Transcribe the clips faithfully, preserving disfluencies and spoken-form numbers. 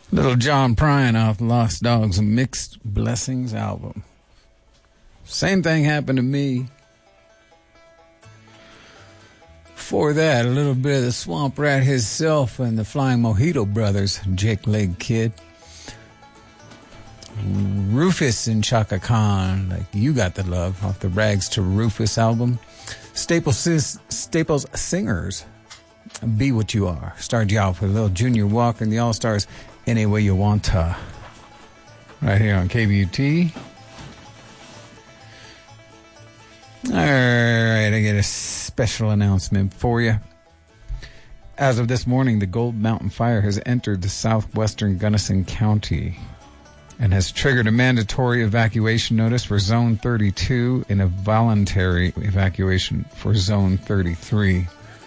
Little John Prine off Lost Dogs Mixed Blessings album. Same thing happened to me. Before that, a little bit of the Swamp Rat himself and the Flying Mojito Brothers, Jake Leg Kid. Rufus and Chaka Khan, like You Got the Love, off the Rags to Rufus album. Staples, Staples Singers, Be What You Are. Started you off with a little Junior Walker and the All-Stars, Any Way You Want to. Right here on K B U T. All right, I get a special announcement for you. As of this morning, the Gold Mountain Fire has entered the southwestern Gunnison County and has triggered a mandatory evacuation notice for Zone thirty-two and a voluntary evacuation for Zone thirty-three.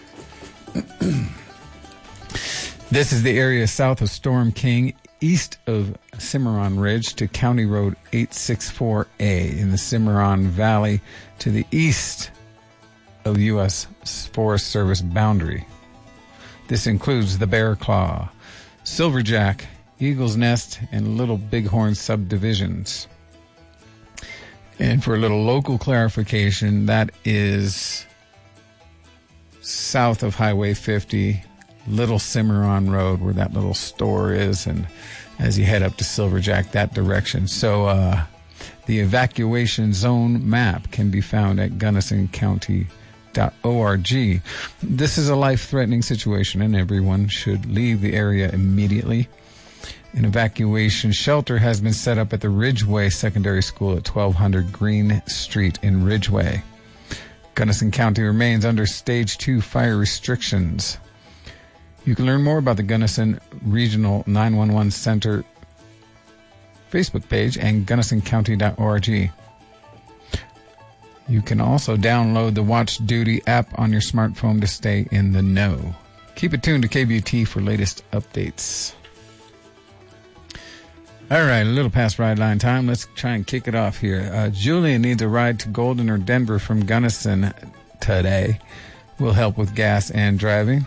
This is the area south of Storm King, east of Cimarron Ridge to County Road eight sixty-four A in the Cimarron Valley to the east of the U S Forest Service boundary. This includes the Bear Claw, Silverjack, Eagle's Nest, and Little Bighorn subdivisions. And for a little local clarification, that is south of Highway fifty, Little Cimarron Road, where that little store is, and as you head up to Silverjack, that direction. So uh, the evacuation zone map can be found at gunnison county dot org. This is a life-threatening situation, and everyone should leave the area immediately. An evacuation shelter has been set up at the Ridgeway Secondary School at twelve hundred Green Street in Ridgeway. Gunnison County remains under Stage two fire restrictions. You can learn more about the Gunnison Regional nine one one Center Facebook page and gunnison county dot org. You can also download the Watch Duty app on your smartphone to stay in the know. Keep it tuned to K B U T for latest updates. All right, a little past ride line time. Let's try and kick it off here. Uh, Julia needs a ride to Golden or Denver from Gunnison today. We'll help with gas and driving.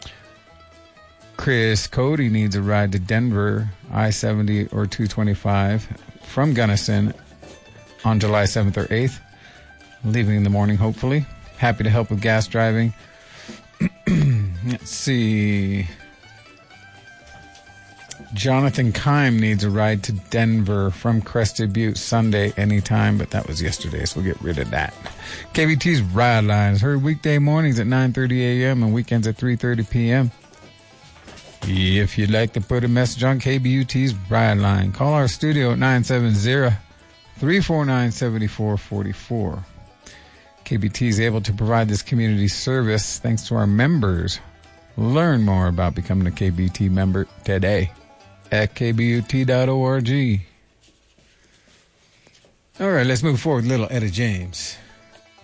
Chris Cody needs a ride to Denver, I seventy or two twenty-five from Gunnison on July seventh or eighth. Leaving in the morning, hopefully. Happy to help with gas driving. Let's see. Jonathan Kime needs a ride to Denver from Crested Butte Sunday anytime, but that was yesterday, so we'll get rid of that. K B T's Ride Lines, heard weekday mornings at nine thirty a.m. and weekends at three thirty p.m. If you'd like to put a message on K B U T's Ride Line, call our studio at nine seven zero, three four nine, seven four four four. K B T is able to provide this community service thanks to our members. Learn more about becoming a K B T member today at K B U T dot org. All right, let's move forward with little Etta James.